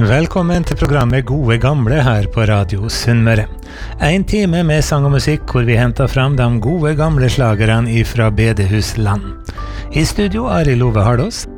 Velkommen til programmet Gode Gamle her på Radio Sunnmøre. En time med sang og musikk hvor vi henter fram de gode gamle slagerne fra Bedehusland. I studio Ari Love Hardås.